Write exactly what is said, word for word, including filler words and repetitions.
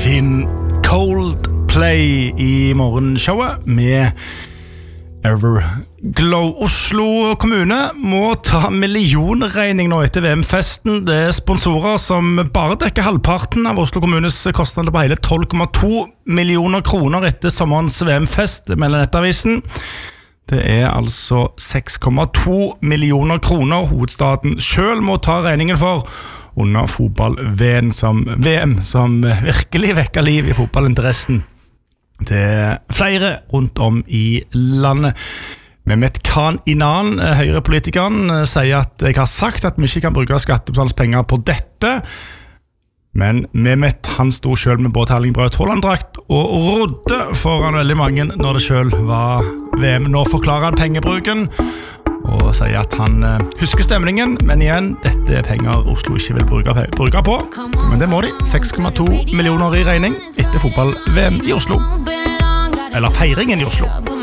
Kjempefin Coldplay I morgenshowet med Everglow. Oslo kommune må ta millionregning nå etter V M-festen. Det er sponsorer som bare dekker halvparten av Oslo kommunes kostnader på hele tolv komma to millioner kroner etter sommerens V M-fest, melder Nettavisen. Det er altså seks komma to millioner kroner hovedstaden selv må ta regningen for under fotball-V M som, V M som virkelig vekker liv I fotballinteressen. Det er flere rundt om I landet. Mehmet Khan Inan, Høyre-politikeren, sier at jeg har sagt at vi ikke kan bruke skattebetalernes penger på dette. Men Mehmet, han sto selv med Bård Erling-Braut Haaland-drakt og rodde foran veldig mange når det selv var V M. Nå forklarer han pengebruken og sier at han uh, husker stemningen, men igjen, dette er penger Oslo ikke vil bruke, bruke på. Men det må de, seks komma to millioner I regning etter fotball-V M I Oslo. Eller feiringen I Oslo.